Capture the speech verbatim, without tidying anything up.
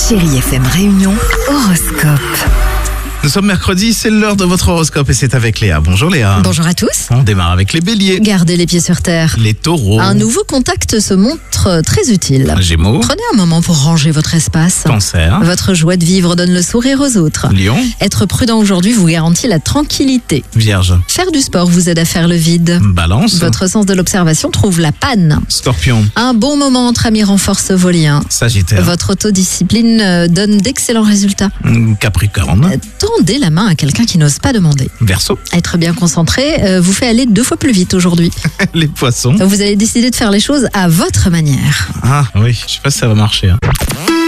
Chérie F M Réunion, horoscope. Nous sommes mercredi, c'est l'heure de votre horoscope et c'est avec Léa. Bonjour Léa. Bonjour à tous. On démarre avec les béliers. Gardez les pieds sur terre. Les taureaux. Un nouveau contact se montre très utile. Gémeaux. Prenez un moment pour ranger votre espace. Cancer. Votre joie de vivre donne le sourire aux autres. Lion. Être prudent aujourd'hui vous garantit la tranquillité. Vierge. Faire du sport vous aide à faire le vide. Balance. Votre sens de l'observation trouve la panne. Scorpion. Un bon moment entre amis renforce vos liens. Sagittaire. Votre autodiscipline euh, donne d'excellents résultats. Capricorne. Euh, Tendez la main à quelqu'un qui n'ose pas demander. Verseau. Être bien concentré euh, vous fait aller deux fois plus vite aujourd'hui. Les poissons. Vous allez décider de faire les choses à votre manière. Ah oui, je sais pas si ça va marcher. hein.